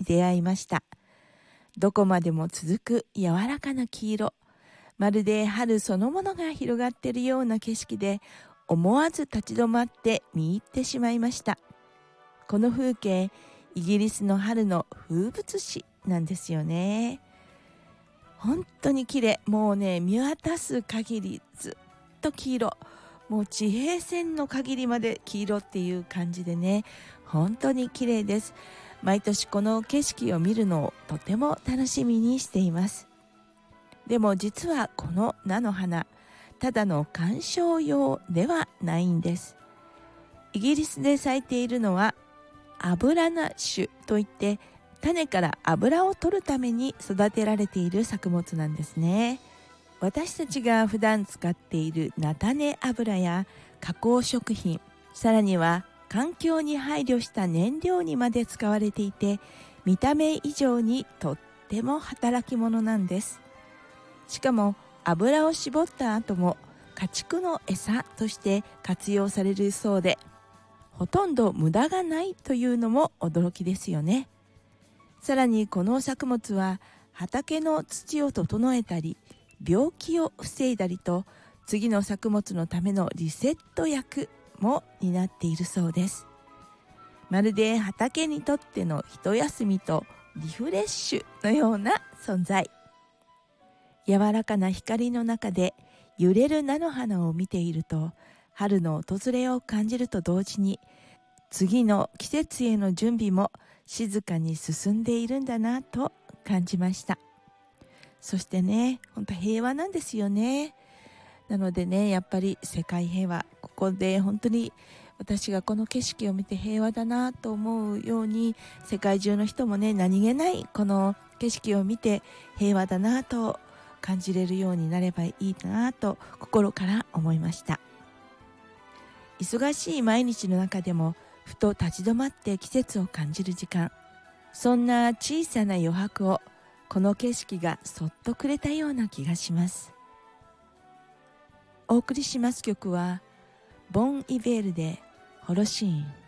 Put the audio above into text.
出会いました。どこまでも続く柔らかな黄色、まるで春そのものが広がっているような景色で、思わず立ち止まって見入ってしまいました。この風景、イギリスの春の風物詩なんですよね。本当に綺麗。もうね、見渡す限りずっと黄色。もう地平線の限りまで黄色っていう感じでね、本当に綺麗です。毎年この景色を見るのをとても楽しみにしています。でも実はこの菜の花、ただの観賞用ではないんです。イギリスで咲いているのはアブラナ種といって、種から油を取るために育てられている作物なんですね。私たちが普段使っている菜種油や加工食品、さらには環境に配慮した燃料にまで使われていて、見た目以上にとっても働き者なんです。しかも油を絞った後も家畜の餌として活用されるそうで、ほとんど無駄がないというのも驚きですよね。さらにこの作物は畑の土を整えたり、病気を防いだりと、次の作物のためのリセット役も担っているそうです。まるで畑にとっての一休みとリフレッシュのような存在。柔らかな光の中で揺れる菜の花を見ていると、春の訪れを感じると同時に、次の季節への準備も静かに進んでいるんだなと感じました。そしてね、本当平和なんですよね。なのでね、やっぱり世界平和、ここで本当に私がこの景色を見て平和だなと思うように、世界中の人もね、何気ないこの景色を見て平和だなと感じれるようになればいいなと心から思いました。忙しい毎日の中でもふと立ち止まって季節を感じる時間、そんな小さな余白をこの景色がそっとくれたような気がします。お送りします曲はボン・イベールでホロシーン。